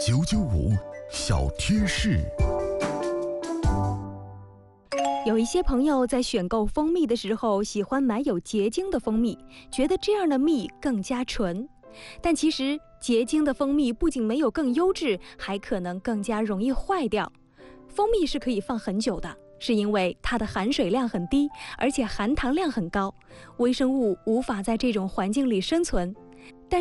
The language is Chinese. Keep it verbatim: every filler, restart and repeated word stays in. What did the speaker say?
九九五小贴士。 有一些朋友在选购蜂蜜的时候，喜欢买有结晶的蜂蜜，觉得这样的蜜更加纯。但其实结晶的蜂蜜不仅没有更优质，还可能更加容易坏掉。蜂蜜是可以放很久的，是因为它的含水量很低，而且含糖量很高，微生物无法在这种环境里生存。